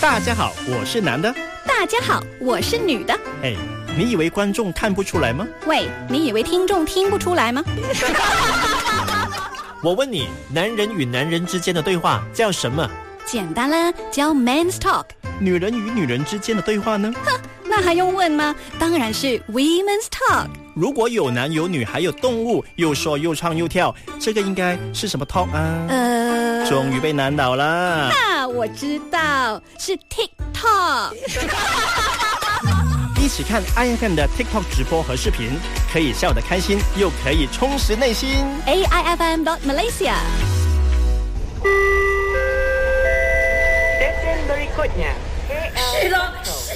大家好，我是男的。 大家好，我是女的。 哎，你以为观众看不出来吗？ 喂，你以为听众听不出来吗？ 我问你，男人与男人之间的对话叫什么？ 简单啦，叫 Men's Talk。 女人与女人之间的对话呢？ 那还用问吗？当然是 Women's Talk。 如果有男有女还有动物，又说又唱又跳，这个应该是什么 talk 啊？终于被难倒了。 我知道，是 TikTok。 一起看 IFM 的 TikTok 直播和视频，可以笑得开心，又可以充实内心。 AIFM.Malaysia。 Stesen berikutnya KL